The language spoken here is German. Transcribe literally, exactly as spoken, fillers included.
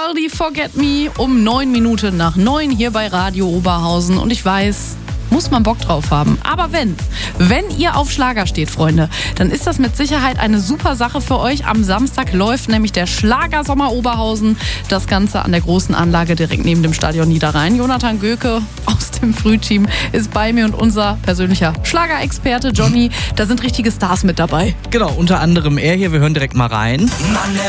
Vivaldi, Forget Me, um neun Minuten nach neun hier bei Radio Oberhausen. Und ich weiß, muss man Bock drauf haben. Aber wenn, wenn ihr auf Schlager steht, Freunde, dann ist das mit Sicherheit eine super Sache für euch. Am Samstag läuft nämlich der Schlagersommer Oberhausen. Das Ganze an der großen Anlage direkt neben dem Stadion Niederrhein. Jonathan Göke aus dem Frühteam ist bei mir und unser persönlicher Schlagerexperte Johnny. Da sind richtige Stars mit dabei. Genau, unter anderem er hier. Wir hören direkt mal rein.